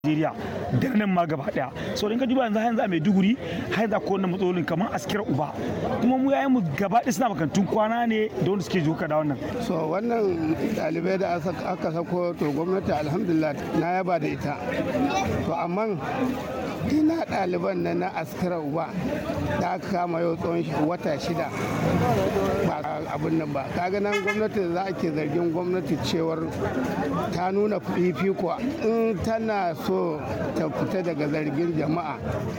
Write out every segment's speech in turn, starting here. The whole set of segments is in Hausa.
Najeriya da nan ma gaba daya. So in ka duba yanzu a Maiduguri har yanzu akwai wannan matsalolin kamar askira uba. Kuma mu yayin mu gaba ɗaya suna makarantun kwana ne da wanda suke joka da wannan. So wannan ɗalibai da aka sako to gwamnati alhamdulillah na yaba da ita. To amma ina ɗaliban na askira uba da aka kama yau tsawon wata 6 ba abin nan ba. Kaga nan gwamnati za a ke zargin gwamnati cewar ta nuna fifiko in tana so ta fita daga zargin jama'a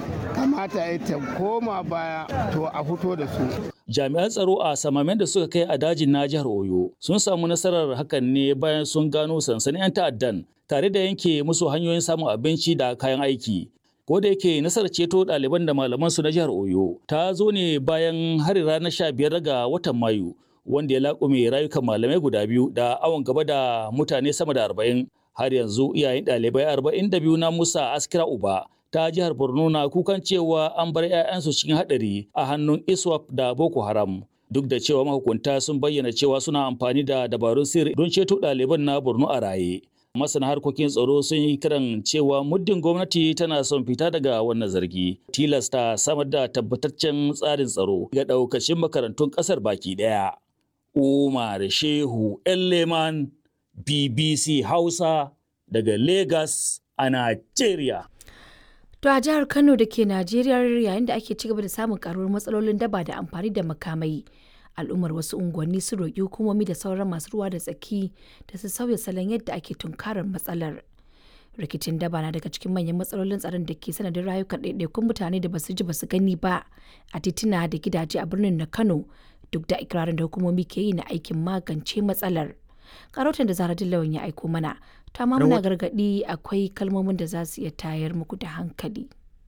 kamata ya ta koma baya to a fito da su. Jami'an tsaro a samamen da suka kai a dajin na jihar Oyo sun samu nasarar hakan ne bayan sun gano sansanin 'yan ta'addan tare da yanke musu hanyoyin samun abinci da kayan aiki. Ko da yake nasarar ceto ɗaliban da malamansu na jihar Oyo ta zo ne bayan harin ranar 15 ga watan Mayu wanda ya laƙume rayukan malamai guda biyu da awon gaba da mutane sama da 40. Har yanzu iyayen ɗalibai 42 na Musa Askira Uba ta jihar Borno na kukan cewa an bar 'ya'yansu cikin haɗari a hannun ISWAP da Boko Haram. Duk da cewa mahukunta sun bayyana cewa suna amfani da dabarun sirri don ceto ɗaliban na Borno a raye. Masana harkokin tsaro sun yi kiran cewa muddin gwamnati tana son fita daga wannan zargi tilasta samar da tabbataccen tsarin tsaro ga ɗaukacin makarantun ƙasar baki ɗaya. Umar Shehu Elleman, BBC Hausa daga Lagos a Najeriya. To a jihar Kano da ke Najeriya yayin da ake cigaba da samun karuwar matsalolin daba da amfani da makamai. Al'ummar wasu unguwanni sun roƙi hukumomi da sauran masu ruwa da tsaki da su sauya salon yadda ake tunkarar matsalar. Rikicin daba na daga cikin manyan matsalolin tsaron da ke sanadin rayukan ɗaiɗaikun mutane da basu ji basu gani ba a tituna da gidaje a birnin na Kano duk da ikirarin da hukumomi ke yi na aikin magance matsalar. Karotan da Zahra Dillawan ya aiko mana, ta ma muna gargaɗi akwai kalmomin da za su iya tayar muku da hankali.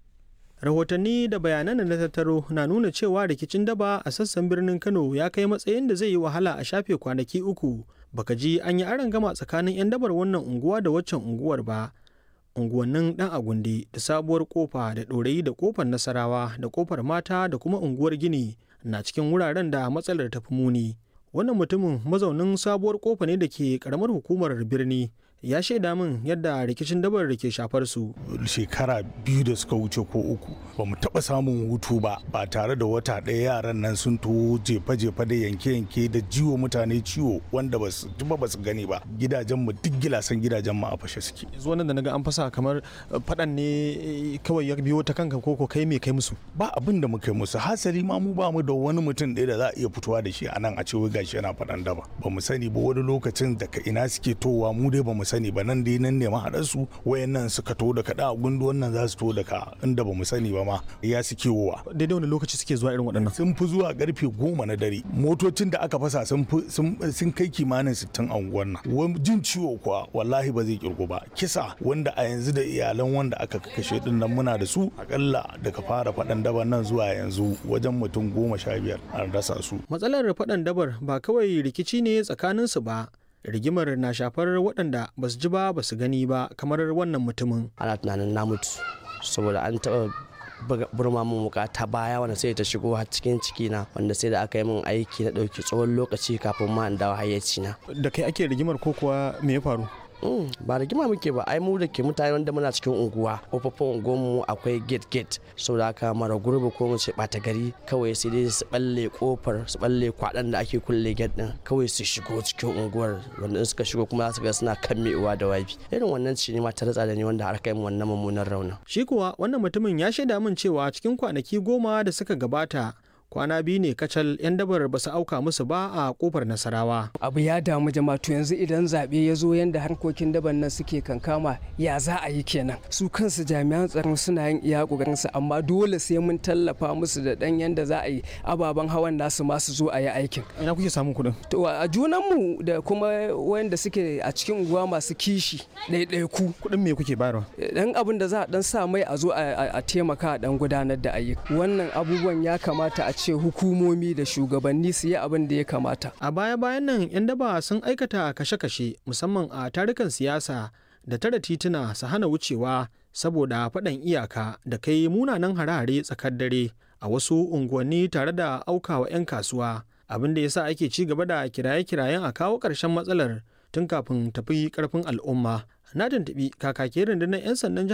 Rahotanni da bayanan da na tattaro na nuna cewa rikicin daba a sassan birnin Kano ya kai matsayin da zai yi wahala a shafe kwanaki 3 baka ji an yi gama tsakanin 'yan dabar wannan unguwa da waccan unguwar ba. Unguwannin Dan Agundi da Sabuwar Kofa da Ɗorayi da Kofar Nasarawa da Kofar Mata da kuma unguwar Gini na cikin wuraren da matsalar ta fi muni. Wannan mutumin mazaunin Sabuwar Kofa ne da ke karamar hukumar birni. Ya shaida min yadda rikicin dabar da ke shafar su. Shekara 2 da suka wuce ko 3 ba mu taɓa samun hutu ba tare da wata ɗaya yaran nan sun to jefa-jefa da yanke-yanke da jiwo mutane ciwo wanda ba su gani ba. Gidajen mu duk gilasan gidajen mu a fashe suke. Zuwa nan da naga an fasa kamar faɗan ne kawai ya biyo ta kanka ko kai me kai musu? Ba abin da muka yi musu, hasali ma mu ba mu da wani mutum ɗaya da za a iya fitowa da shi a nan a ce wai gashi yana faɗan daba. Ba mu sani ba wani lokacin daga ina suke towa mu dai ba mu sani ba, nan dai nan ne mahaɗarsu wayannan suka to daga da gundu wannan za su to daga inda ba mu sani ba ma ya suke wowa. Daidai wani lokaci suke zuwa irin waɗannan? Sun fi zuwa karfe 10 na dare. Motocin da aka fasa sun kai kimanin 60 a unguwar nan. Jin ciwo kuwa wallahi ba zai kirgu ba. Kisa wanda a yanzu da iyalan wanda aka kashe din nan muna da su akalla daga fara faɗan dabar nan zuwa yanzu wajen mutum 15 an rasa su. Matsalar faɗan dabar ba kawai rikici ne tsakaninsu ba. Rigimar na shafar waɗanda ba su ji ba su gani ba kamar wannan mutumin. Ana tunanin na mutu saboda an taɓa burma min wuka ta baya wanda sai ta shigo har cikin cikina wanda sai da aka yi min aiki na ɗauki tsawon lokaci kafin ma in dawo hayyacina. Da kai ake rigimar ko kuwa me ya faru? Ba rigima muke ba, ai mu da ke mutane wanda muna cikin unguwa, kofofin unguwarmu akwai gate saboda haka mara gurbi ko mu ce ɓata gari kawai sai dai su balle kofar su balle kwaɗan da ake kulle gate din kawai su shigo cikin unguwar wanda in suka shigo kuma za su ga suna kammewa da wabi. Irin wannan ce ne ma ta ratsa da ni wanda har kai mu wannan mummunan raunin. Shi kuwa wannan mutumin ya shaida min cewa cikin kwanaki 10 da suka gabata kwana 2 ne kacal 'yan dabar ba su auka musu ba a kofar Nasarawa. Abu ya damu jama'a, to yanzu idan zaɓe ya zo yanda harkokin daban nan suke kankama ya za a yi kenan. Su kansu jami'an tsaron suna yin iya ƙoƙarinsu amma dole sai mun tallafa musu da ɗan yanda za a yi ababen hawan nasu masu zo a yi aikin. Ina kuke samun kuɗin? To a junanmu da kuma wanda suke a cikin unguwa masu kishi ɗaiɗaiku. Kuɗin me kuke bayarwa? Dan abin da za a dan sa mai a zo a taimaka a dan gudanar da ayyuka. Wannan abubuwan ya kamata a ce hukumomi da shugabanni su yi abin da ya kamata. A baya-bayan nan 'yan daba sun aikata kashe-kashe musamman a tarukan siyasa da tara tituna su hana wucewa saboda faɗan iyaka da kai munanan hare-hare tsakar dare a wasu unguwanni tare da aukawa 'yan kasuwa, abin da yasa ake ci gaba da kiraye-kirayen a kawo ƙarshen matsalar tun kafin tafi ƙarfin al'umma. na tuntuɓi kakakin rundunar 'yan sandan